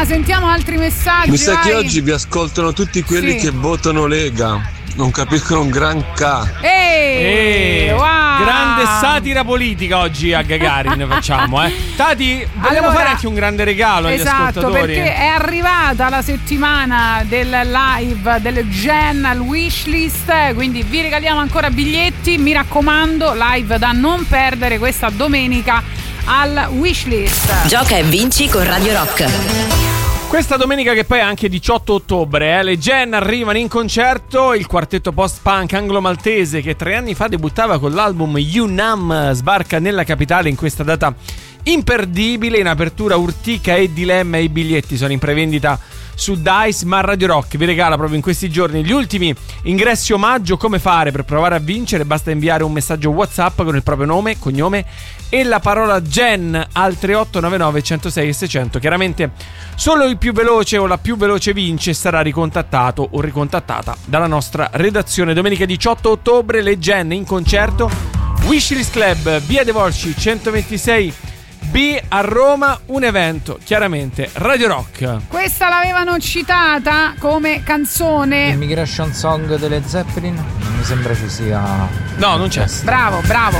Anna, sentiamo altri messaggi. Mi sa che vai. oggi vi ascoltano tutti quelli che votano Lega. Non capiscono un gran K. Wow. Grande satira politica oggi a Gagarin facciamo, Tati, vogliamo fare anche un grande regalo agli ascoltatori. Perché è arrivata la settimana del live del Gen al Wishlist, quindi vi regaliamo ancora biglietti, mi raccomando, live da non perdere questa domenica al Wishlist. Gioca e vinci con Radio Rock. Questa domenica, che poi è anche 18 ottobre, le Gen arrivano in concerto, il quartetto post-punk anglo-maltese che 3 anni fa debuttava con l'album You Numb sbarca nella capitale in questa data imperdibile, in apertura urtica e dilemma. I biglietti sono in prevendita su Dice, ma Radio Rock vi regala proprio in questi giorni gli ultimi ingressi omaggio. Come fare per provare a vincere? Basta inviare un messaggio WhatsApp con il proprio nome, cognome e la parola Gen al 3899 106 e 600. Chiaramente solo il più veloce o la più veloce vince, sarà ricontattato o ricontattata dalla nostra redazione. Domenica 18 ottobre le Gen in concerto, Wishlist Club, via De Volsci 126 B a Roma, un evento chiaramente Radio Rock. Questa l'avevano citata come canzone Immigration Song delle Zeppelin, non mi sembra ci sia. No, non c'è. Bravo